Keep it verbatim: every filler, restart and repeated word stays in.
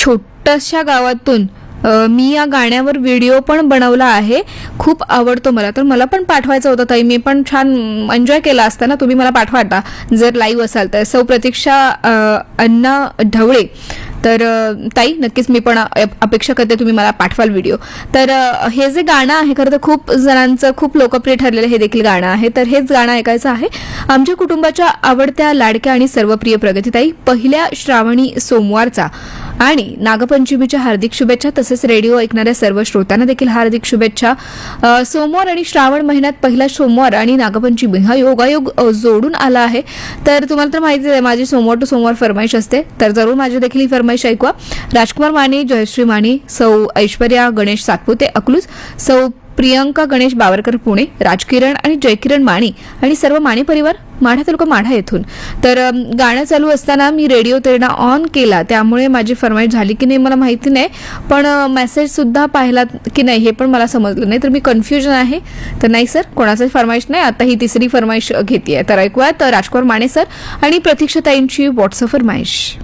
छोट्याशा गावातून अ, मी या गाण्यावर व्हिडिओ पण बनवला आहे. खूप आवडतो मला, तर मला पण पाठवायचं होतं ताई. मी पण छान एन्जॉय केला असता ना. तुम्ही मला पाठवा आता जर लाईव्ह असाल तर. सौ प्रतीक्षा अ, अण्णा ढवळे. तर अ, ताई नक्कीच मी पण अ- अपेक्षा करते तुम्ही मला पाठवाल व्हिडिओ. तर अ, हे जे गाणं आहे खरं तर खूप जणांचं खूप लोकप्रिय ठरलेलं हे देखील गाणं आहे. तर हेच गाणं ऐकायचं आहे. आमच्या कुटुंबाच्या आवडत्या लाडक्या आणि सर्वप्रिय प्रगतीताई, पहिल्या श्रावणी सोमवारचा आणि नागपंचमीच्या हार्दिक शुभेच्छा. तसेच रेडिओ ऐकणाऱ्या सर्व श्रोत्यांना देखील हार्दिक शुभेच्छा. अ, सोमवार आणि श्रावण महिन्यात पहिला सोमवार आणि नागपंचमी हा योगायोग अ, जोडून आला आहे. तर तुम्हाला तर माहितीच आहे माझी सोमवार टू सोमवार फरमाईश असते, तर जरूर माझी देखील ही फरमाईश ऐकवा. राजकुमार माने, जयश्री माने, सौ ऐश्वर्या गणेश सातपुते अकलूज, सौ प्रियंका गणेश बावरकर पुणे, राजकिरण आणि जयकिरण माने आणि सर्व माने परिवार माढा तालुका माढा येथून. तर अम, गाणं चालू असताना मी रेडिओ तेरडा ऑन केला, त्यामुळे माझी फरमाईश झाली की नाही मला माहिती नाही, पण मेसेज सुद्धा पाहिला की नाही हे पण मला समजलं नाही. तर मी कन्फ्युजन आहे. तर नाही सर, कोणाचाच फरमाईश नाही. आता ही तिसरी फरमाईश घेते. तर ऐकूयात राजकुमार माने सर आणि प्रतीक्षाताईंची व्हॉट्सअप फरमाईश.